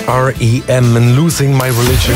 R.E.M. en Losing My Religion.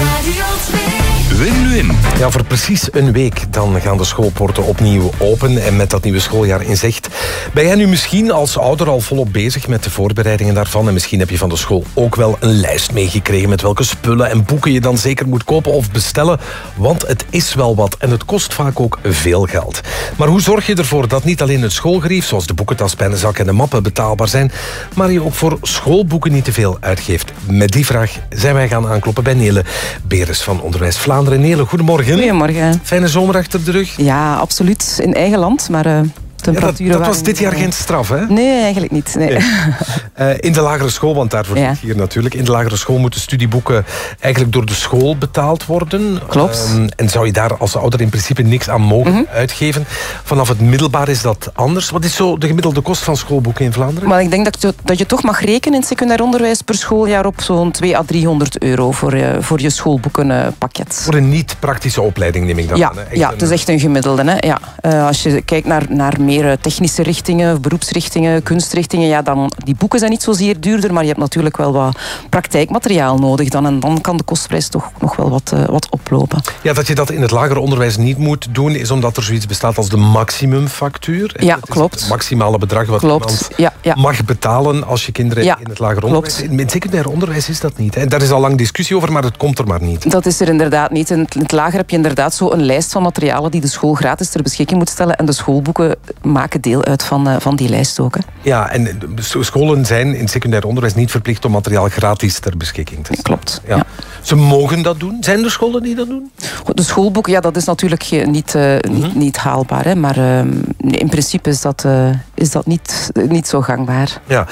Win-win. Ja, voor precies een week dan gaan de schoolpoorten opnieuw open en met dat nieuwe schooljaar in zicht. Ben jij nu misschien als ouder al volop bezig met de voorbereidingen daarvan en misschien heb je van de school ook wel een lijst meegekregen met welke spullen en boeken je dan zeker moet kopen of bestellen, want het is wel wat en het kost vaak ook veel geld. Maar hoe zorg je ervoor dat niet alleen het schoolgerief, zoals de boekentas, pennenzak en de mappen betaalbaar zijn, maar je ook voor schoolboeken niet te veel uitgeeft? Met die vraag zijn wij gaan aankloppen bij Nele Beres van Onderwijs Vlaanderen. Nele, goedemorgen. Goedemorgen. Fijne zomer achter de rug? Ja, absoluut. In eigen land, maar temperaturen dat was dit jaar geen straf, hè? Nee, eigenlijk niet. Nee. In de lagere school, want daarvoor zit hier natuurlijk. In de lagere school moeten studieboeken eigenlijk door de school betaald worden. Klopt. En zou je daar als ouder in principe niks aan mogen uitgeven. Vanaf het middelbaar is dat anders. Wat is zo de gemiddelde kost van schoolboeken in Vlaanderen? Maar ik denk dat je toch mag rekenen in het secundair onderwijs per schooljaar op zo'n 200 à 300 euro voor je schoolboekenpakket. Voor een niet-praktische opleiding neem ik dan aan. Ja, het is echt een gemiddelde. Hè? Ja. Als je kijkt naar meer technische richtingen, beroepsrichtingen, kunstrichtingen, ja, dan die boeken zijn niet zozeer duurder, maar je hebt natuurlijk wel wat praktijkmateriaal nodig dan, en dan kan de kostprijs toch nog wel wat oplopen. Ja, dat je dat in het lager onderwijs niet moet doen, is omdat er zoiets bestaat als de maximumfactuur. Ja, klopt. Het maximale bedrag wat iemand mag betalen als je kinderen in het lager onderwijs... In het secundair onderwijs is dat niet. Hè? Daar is al lang discussie over, maar het komt er maar niet. Dat is er inderdaad niet. In het lager heb je inderdaad zo een lijst van materialen die de school gratis ter beschikking moet stellen, en de schoolboeken maken deel uit van die lijst ook. Hè. Ja, en scholen zijn in het secundair onderwijs niet verplicht om materiaal gratis ter beschikking te stellen. Klopt. Ja. Ja. Ze mogen dat doen. Zijn er scholen die dat doen? De schoolboeken, ja, dat is natuurlijk niet haalbaar. Hè, maar in principe is dat niet zo gangbaar. Ja.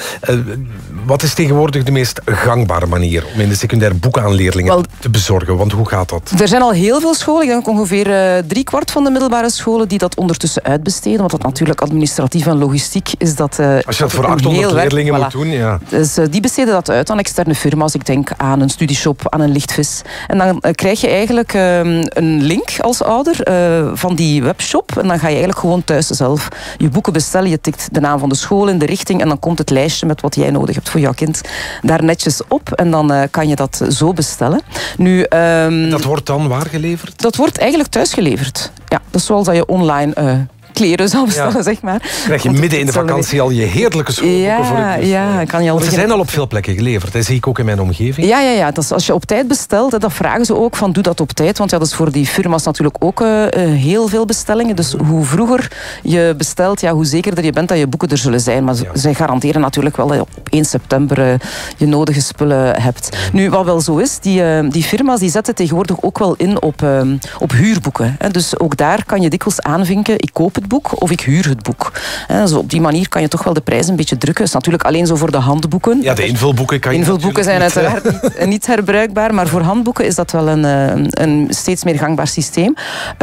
Wat is tegenwoordig de meest gangbare manier om in de secundair boeken aan leerlingen te bezorgen? Want hoe gaat dat? Er zijn al heel veel scholen, ik denk ongeveer 3/4 van de middelbare scholen die dat ondertussen uitbesteden, want dat natuurlijk administratief en logistiek is dat... Als je dat voor 800 leerlingen moet doen, ja. Dus die besteden dat uit aan externe firma's. Ik denk aan een studieshop, aan een lichtvis. En dan krijg je eigenlijk een link als ouder van die webshop. En dan ga je eigenlijk gewoon thuis zelf je boeken bestellen. Je tikt de naam van de school in de richting en dan komt het lijstje met wat jij nodig hebt voor jouw kind daar netjes op. En dan kan je dat zo bestellen. Nu, dat wordt dan waar geleverd? Dat wordt eigenlijk thuis geleverd. Ja, dat is zoals dat je online... kleren zou bestellen, zeg maar. Krijg je midden in de vakantie al je heerlijke schoolboeken voor het kan je al. Ze zijn al op veel plekken geleverd, dat zie ik ook in mijn omgeving. Ja. Dat is, als je op tijd bestelt, dan vragen ze ook van doe dat op tijd, want dat is voor die firma's natuurlijk ook heel veel bestellingen. Dus hoe vroeger je bestelt, hoe zekerder je bent dat je boeken er zullen zijn. Maar zij garanderen natuurlijk wel dat je op 1 september je nodige spullen hebt. Nu, wat wel zo is, die firma's die zetten tegenwoordig ook wel in op huurboeken. Dus ook daar kan je dikwijls aanvinken, ik koop het boek of ik huur het boek. Dus op die manier kan je toch wel de prijs een beetje drukken. Dat is natuurlijk alleen zo voor de handboeken. Ja, de invulboeken kan je invulboeken zijn uiteraard niet herbruikbaar, maar voor handboeken is dat wel een steeds meer gangbaar systeem.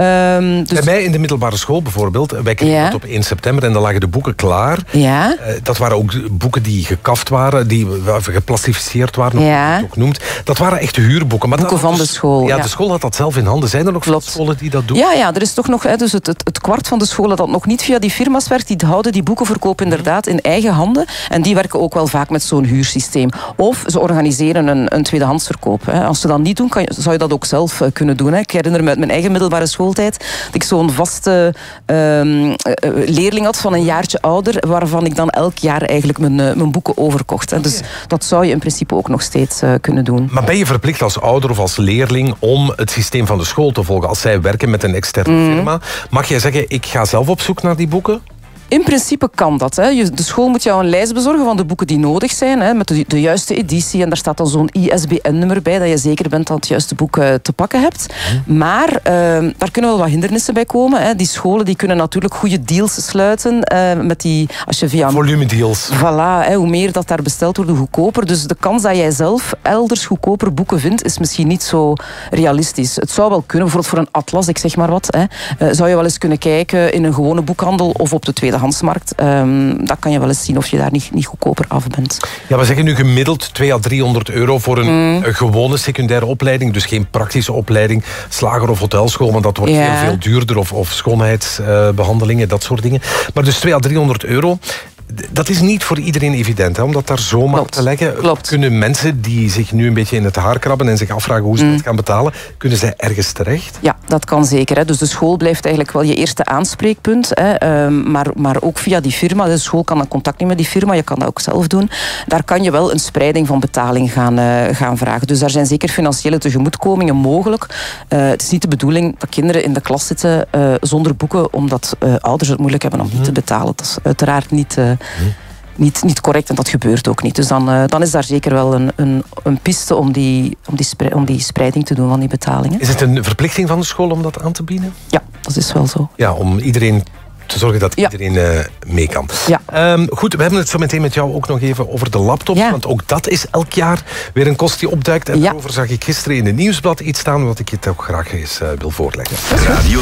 Bij mij in de middelbare school bijvoorbeeld, wij kregen het op 1 september en dan lagen de boeken klaar. Ja. Dat waren ook boeken die gekaft waren, die geplastificeerd waren, hoe je het ook noemt. Dat waren echte huurboeken. Maar boeken van de school. Ja, de school had dat zelf in handen. Zijn er nog veel scholen die dat doen? Ja, er is toch nog dus het kwart van de scholen dat nog niet via die firma's werkt, die houden die boekenverkoop inderdaad in eigen handen. En die werken ook wel vaak met zo'n huursysteem. Of ze organiseren een tweedehandsverkoop. Als ze dat niet doen, zou je dat ook zelf kunnen doen. Ik herinner me uit mijn eigen middelbare schooltijd dat ik zo'n vaste leerling had van een jaartje ouder, waarvan ik dan elk jaar eigenlijk mijn boeken overkocht. Dus dat zou je in principe ook nog steeds kunnen doen. Maar ben je verplicht als ouder of als leerling om het systeem van de school te volgen? Als zij werken met een externe firma, mag jij zeggen, ik ga zelf op zoek naar die boeken? In principe kan dat. Hè. De school moet jou een lijst bezorgen van de boeken die nodig zijn, hè, met de juiste editie. En daar staat dan zo'n ISBN-nummer bij, dat je zeker bent dat het juiste boek te pakken hebt. Maar daar kunnen wel wat hindernissen bij komen. Hè. Die scholen die kunnen natuurlijk goede deals sluiten. Met die, als je via volumedeals. Voilà, hè, hoe meer dat daar besteld wordt, hoe goedkoper. Dus de kans dat jij zelf elders goedkoper boeken vindt, is misschien niet zo realistisch. Het zou wel kunnen, bijvoorbeeld voor een atlas, ik zeg maar wat. Zou je wel eens kunnen kijken in een gewone boekhandel of op de tweedehandsmarkt. Dan kan je wel eens zien of je daar niet goedkoper af bent. Ja, we zeggen nu gemiddeld 200 à 300 euro voor een gewone secundaire opleiding. Dus geen praktische opleiding, slager of hotelschool, want dat wordt heel veel duurder. Of schoonheidsbehandelingen, dat soort dingen. Maar dus 200 à 300 euro. Dat is niet voor iedereen evident, hè, om dat daar zomaar te leggen. Klopt. Kunnen mensen die zich nu een beetje in het haar krabben en zich afvragen hoe ze dat gaan betalen, kunnen zij ergens terecht? Ja, dat kan zeker. Hè. Dus de school blijft eigenlijk wel je eerste aanspreekpunt. Hè. Maar ook via die firma. De school kan dan contact nemen met die firma. Je kan dat ook zelf doen. Daar kan je wel een spreiding van betaling gaan vragen. Dus daar zijn zeker financiële tegemoetkomingen mogelijk. Het is niet de bedoeling dat kinderen in de klas zitten zonder boeken, omdat ouders het moeilijk hebben om niet te betalen. Dat is uiteraard niet correct en dat gebeurt ook niet. Dus dan is daar zeker wel een piste om die spreiding te doen van die betalingen. Is het een verplichting van de school om dat aan te bieden? Ja, dat is wel zo. Ja, om iedereen te zorgen dat iedereen mee kan. Ja. Goed, we hebben het zo meteen met jou ook nog even over de laptops. Ja. Want ook dat is elk jaar weer een kost die opduikt. En daarover zag ik gisteren in het Nieuwsblad iets staan wat ik je toch graag eens wil voorleggen. Radio